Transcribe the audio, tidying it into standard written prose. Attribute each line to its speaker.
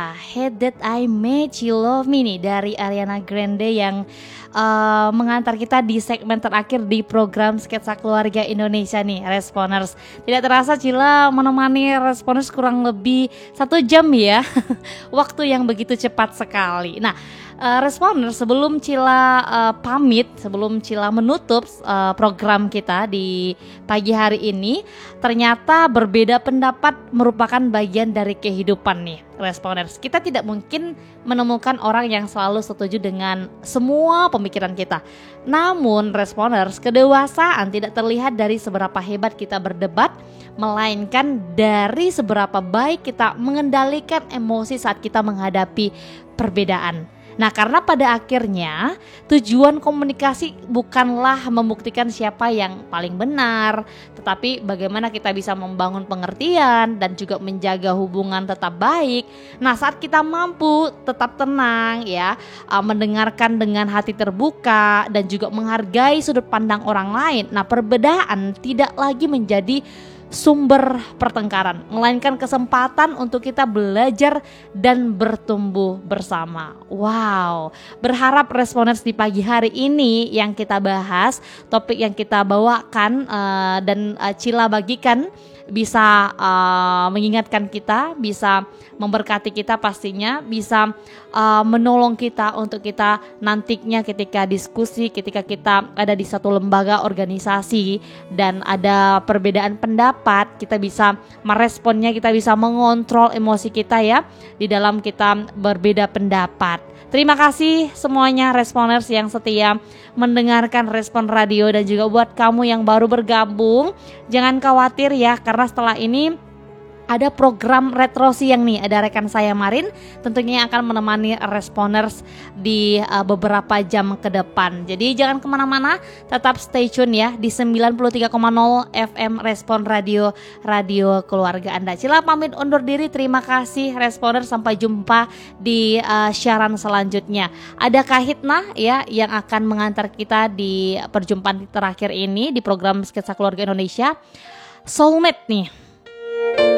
Speaker 1: Hate That I Made You Love Me nih dari Ariana Grande yang mengantar kita di segmen terakhir di program Sketsa Keluarga Indonesia nih, Responers. Tidak terasa Cila menemani Responers kurang lebih 1 jam ya. Waktu yang begitu cepat sekali. Nah, Responers, sebelum Cila pamit, sebelum Cila menutup program kita di pagi hari ini, ternyata berbeda pendapat merupakan bagian dari kehidupan nih, Responers. Kita tidak mungkin menemukan orang yang selalu setuju dengan semua pemikiran kita. Namun, Responers, kedewasaan tidak terlihat dari seberapa hebat kita berdebat, melainkan dari seberapa baik kita mengendalikan emosi saat kita menghadapi perbedaan. Nah, karena pada akhirnya tujuan komunikasi bukanlah membuktikan siapa yang paling benar, tetapi bagaimana kita bisa membangun pengertian dan juga menjaga hubungan tetap baik. Nah, saat kita mampu tetap tenang ya, mendengarkan dengan hati terbuka dan juga menghargai sudut pandang orang lain. Nah, perbedaan tidak lagi menjadi sumber pertengkaran, melainkan kesempatan untuk kita belajar dan bertumbuh bersama. Wow, berharap Responers di pagi hari ini yang kita bahas, topik yang kita bawakan dan Cila bagikan bisa mengingatkan kita, bisa memberkati kita pastinya, bisa menolong kita untuk kita nantinya ketika diskusi, ketika kita ada di satu lembaga organisasi dan ada perbedaan pendapat, kita bisa meresponnya, kita bisa mengontrol emosi kita ya di dalam kita berbeda pendapat. Terima kasih semuanya Responers yang setia mendengarkan Respon Radio, dan juga buat kamu yang baru bergabung, jangan khawatir ya, karena setelah ini ada program Retro Siang nih, ada rekan saya Marin tentunya yang akan menemani Responers di beberapa jam ke depan. Jadi jangan kemana-mana, tetap stay tune ya di 93,0 FM Respon Radio, radio keluarga Anda. Cila pamit undur diri, terima kasih Responers, sampai jumpa di siaran selanjutnya. Ada Kak Hitna ya yang akan mengantar kita di perjumpaan terakhir ini di program Sketsa Keluarga Indonesia. Soulmate nih.